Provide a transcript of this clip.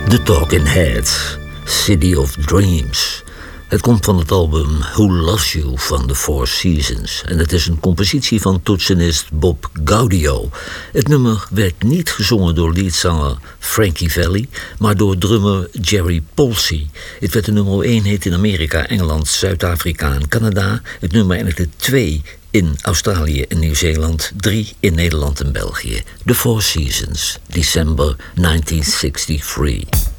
The Talking Heads, City of Dreams. Het komt van het album Who Loves You van The Four Seasons. En het is een compositie van toetsenist Bob Gaudio. Het nummer werd niet gezongen door leadzanger Frankie Valli, maar door drummer Jerry Polsey. Het werd de nummer 1 hit in Amerika, Engeland, Zuid-Afrika en Canada. Het nummer eindigde 2 in Australië en Nieuw-Zeeland, 3 in Nederland en België. The Four Seasons, december 1963.